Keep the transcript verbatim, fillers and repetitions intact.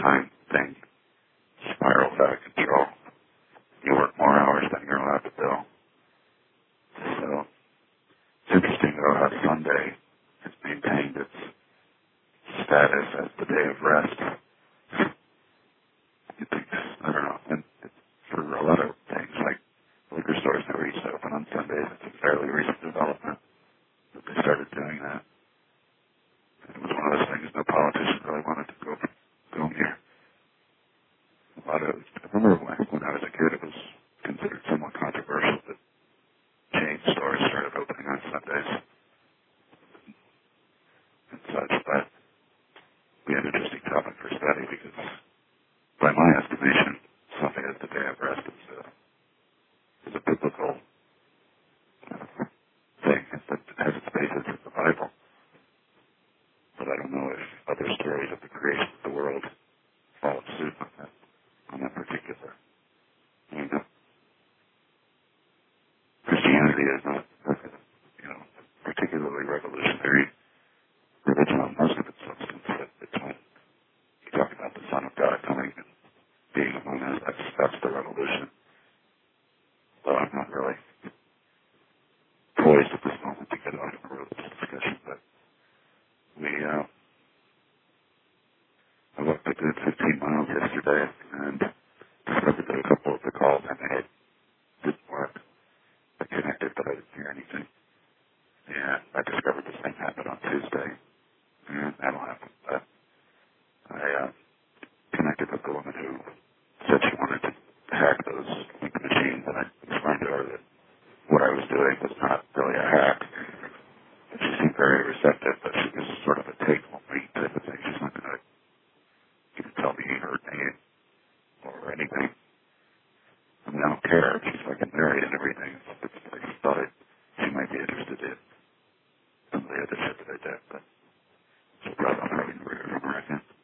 time thing spirals out of control. You work more hours than you're allowed to bill. So it's interesting, though, how Sunday has maintained its status as the day of rest. You think, I don't know, and it's for a lot of things, like liquor stores never used to open on Sundays. It's a fairly recent development that they started doing that. It was one of those things no politician really wanted to go, go near. A lot of, I remember when, when I was a kid, it was considered somewhat controversial that chain stores started opening on Sundays and such, but we had an interesting topic for study because, by my estimation, Sunday as the day of rest is a, is a biblical uh, thing that has its basis in the Bible. But I don't know if other stories of the creation of the world follow suit on that, on that particular. I mean, no, Christianity is not, you know, particularly revolutionary religion on most of its substance, but it's when you talk about the Son of God coming and being among us, that's, that's the revolution. So I'm not really poised at this moment to get off on a religious discussion, but we, uh, I walked a good fifteen miles yesterday and discovered that a couple of the calls I made didn't work. I connected, but I didn't hear anything. And I discovered the same happened on Tuesday. And that'll happen. But I uh, connected with the woman who said she wanted to hack those link machines, and I explained to her that what I was doing was not really a hack. And she seemed very receptive, but she was sort of a take-home-me type of thing. She's not going to even tell me her name or anything. I mean, I don't care. She's fucking married and everything. It's, it's, I just thought it, she might be interested in some of the other shit that I did, but so probably I'm probably never hear from her again.